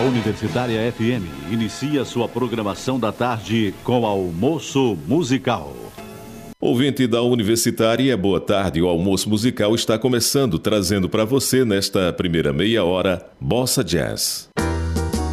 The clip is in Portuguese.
Universitária FM inicia sua programação da tarde com almoço musical. Ouvinte da Universitária, boa tarde. O almoço musical está começando, trazendo para você, nesta primeira meia hora, Bossa Jazz.